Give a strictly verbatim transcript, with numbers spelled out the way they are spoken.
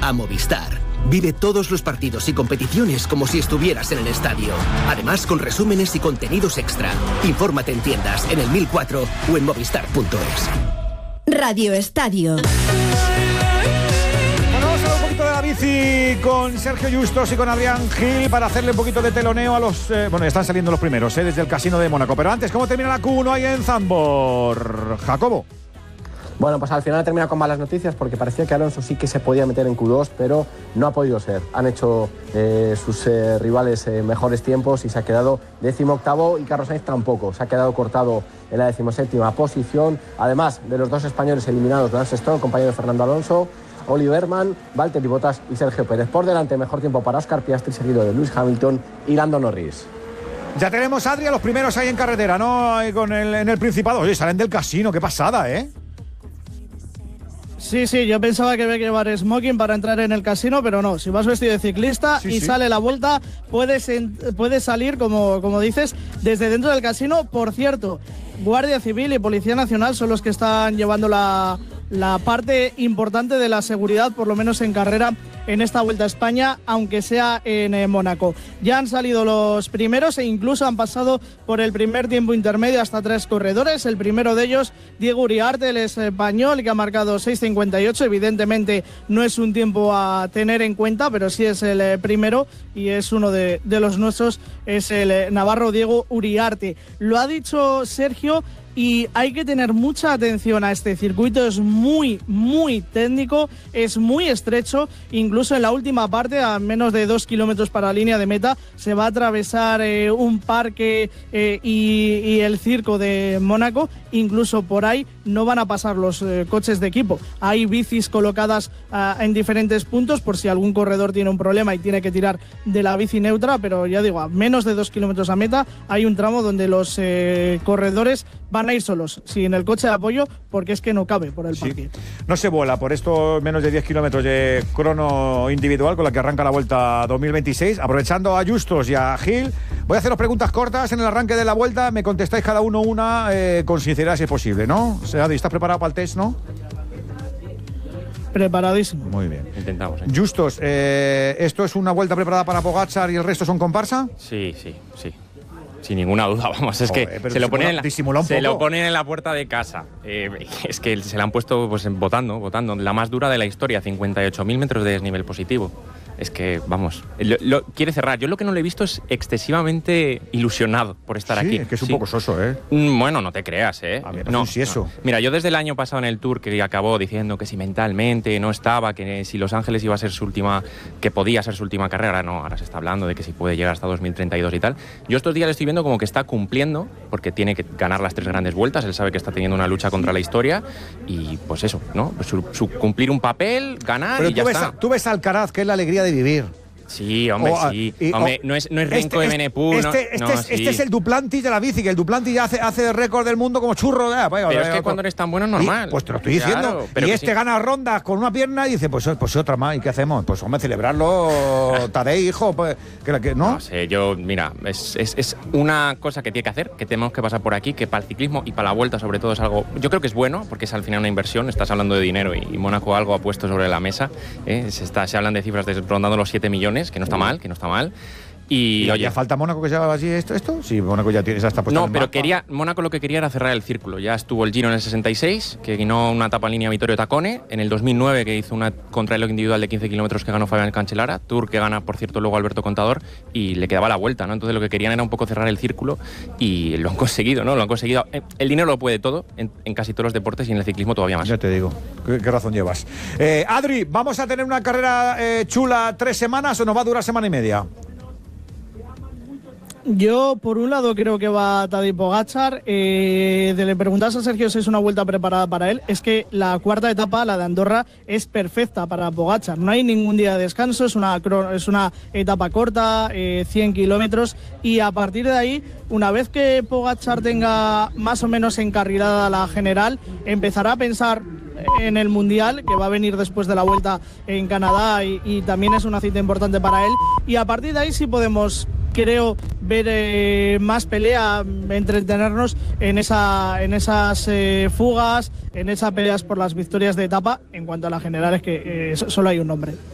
a Movistar. Vive todos los partidos y competiciones como si estuvieras en el estadio. Además, con resúmenes y contenidos extra. Infórmate en tiendas, en el mil cuatro o en movistar punto es. Radio Estadio. Bueno, vamos a hablar un poquito de la bici con Sergio Justos y con Adrián Gil para hacerle un poquito de teloneo a los... Eh, bueno, están saliendo los primeros, eh, desde el Casino de Mónaco. Pero antes, ¿cómo termina la Q uno ahí en Zandvoort? Jacobo. Bueno, pues al final termina con malas noticias porque parecía que Alonso sí que se podía meter en Q dos, pero no ha podido ser. Han hecho eh, sus eh, rivales eh, mejores tiempos y se ha quedado decimoctavo, y Carlos Sainz tampoco. Se ha quedado cortado en la decimoséptima posición. Además de los dos españoles eliminados, Lance Stroll, compañero de Fernando Alonso, Oliver Mann, Valtteri Bottas y Sergio Pérez. Por delante, mejor tiempo para Oscar Piastri, seguido de Lewis Hamilton y Lando Norris. Ya tenemos, Adri, a los primeros ahí en carretera, ¿no? Ahí con el, en el Principado. Oye, salen del casino, qué pasada, ¿eh? Sí, sí, yo pensaba que había que llevar smoking para entrar en el casino, pero no. Si vas vestido de ciclista sí, y sí. sale la vuelta, puedes, en, puedes salir, como, como dices, desde dentro del casino. Por cierto, Guardia Civil y Policía Nacional son los que están llevando la, la parte importante de la seguridad, por lo menos en carrera, en esta Vuelta a España, aunque sea en eh, Mónaco. Ya han salido los primeros e incluso han pasado por el primer tiempo intermedio hasta tres corredores. El primero de ellos, Diego Uriarte, el español, que ha marcado seis cincuenta y ocho. Evidentemente no es un tiempo a tener en cuenta, pero sí es el eh, primero y es uno de, de los nuestros, es el eh, navarro Diego Uriarte. Lo ha dicho Sergio, y hay que tener mucha atención a este circuito. Es muy, muy técnico, es muy estrecho. Incluso en la última parte, a menos de dos kilómetros para la línea de meta, se va a atravesar eh, un parque eh, y, y el circo de Mónaco. Incluso por ahí no van a pasar los eh, coches de equipo. Hay bicis colocadas uh, en diferentes puntos por si algún corredor tiene un problema y tiene que tirar de la bici neutra, pero ya digo, a menos de dos kilómetros a meta hay un tramo donde los eh, corredores van a ir solos, sin el coche de apoyo, porque es que no cabe por el parque. Sí. No se vuela por estos menos de diez kilómetros de crono individual con la que arranca la Vuelta dos mil veintiséis. Aprovechando a Justos y a Gil, voy a haceros preguntas cortas en el arranque de la Vuelta. Me contestáis cada uno una eh, con sinceridad si es posible, ¿no? O sea, ¿estás preparado para el test, no? Preparadísimo. Muy bien. Intentamos. ¿eh? Justos, eh, ¿esto es una Vuelta preparada para Pogačar y el resto son comparsa? Sí, sí, sí. Sin ninguna duda, vamos, es Joder, que se lo ponen en la, se poco. lo ponen en la puerta de casa. Eh, es que se la han puesto pues votando, votando. La más dura de la historia, cincuenta y ocho mil metros de desnivel positivo. Es que, vamos, lo, lo, quiere cerrar. Yo lo que no le he visto es excesivamente ilusionado por estar sí, aquí. Es que es un sí. poco soso, ¿eh? Bueno, no te creas, ¿eh? A ver, no, si eso. No. Mira, yo desde el año pasado en el Tour, que acabó diciendo que si mentalmente no estaba, que si Los Ángeles iba a ser su última, que podía ser su última carrera, ahora no, ahora se está hablando de que si puede llegar hasta dos mil treinta y dos y tal. Yo estos días le estoy viendo como que está cumpliendo, porque tiene que ganar las tres grandes vueltas, él sabe que está teniendo una lucha contra la historia, y pues eso, ¿no? Pues su, su cumplir un papel, ganar. Pero y ya tú ves, está. Tú ves a Alcaraz, que es la alegría de vivir. Sí, hombre, o, sí. Y, hombre, o, no es, no es Renko este, de Benepú. Este, no, este, no, es, sí. este es el Duplantis de la bici, que el Duplantis ya hace, hace récord del mundo como churro. De, pero es que cuando eres tan bueno es normal. Y, pues te lo estoy diciendo. Claro, pero y que este sí. gana rondas con una pierna y dice, pues, pues otra más. ¿Y qué hacemos? Pues hombre, celebrarlo, Tadej, hijo. Pues, que, que, ¿no? No sé, yo, mira, es, es, es una cosa que tiene que hacer, que tenemos que pasar por aquí, que para el ciclismo y para la Vuelta sobre todo es algo, yo creo que es bueno, porque es al final una inversión, estás hablando de dinero y, y Mónaco algo ha puesto sobre la mesa, ¿eh? se, está, se hablan de cifras de, rondando los siete millones, que no está mal, que no está mal. Y, ¿Y oye, ya falta Mónaco que se haga así esto, esto? Sí, Mónaco ya tiene, ya está puesto no, en el pero mapa. quería, Mónaco lo que quería era cerrar el círculo. Ya estuvo el Giro en el sesenta y seis, que ganó una etapa en línea Vittorio Tacone. En el dos mil nueve, que hizo una contrarreloj individual de quince kilómetros que ganó Fabián Cancellara. Tour que gana, por cierto, luego Alberto Contador. Y le quedaba la vuelta, ¿no? Entonces lo que querían era un poco cerrar el círculo y lo han conseguido, ¿no? Lo han conseguido. El dinero lo puede todo en, en casi todos los deportes y en el ciclismo todavía más. Ya te digo. ¿Qué, qué razón llevas? Eh, Adri, ¿vamos a tener una carrera eh, chula tres semanas o nos va a durar semana y media? Yo, por un lado, creo que va Tadej Pogačar. Eh, de le preguntas a Sergio si es una vuelta preparada para él. Es que la cuarta etapa, la de Andorra, es perfecta para Pogačar. No hay ningún día de descanso, es una, es una etapa corta, eh, cien kilómetros. Y a partir de ahí, una vez que Pogačar tenga más o menos encarrilada la general, empezará a pensar en el Mundial, que va a venir después de la Vuelta en Canadá y, y también es una cita importante para él. Y a partir de ahí sí podemos, creo, ver eh, más pelea, entretenernos en, esa, en esas eh, fugas, en esas peleas por las victorias de etapa. En cuanto a la general, es que eh, solo hay un nombre.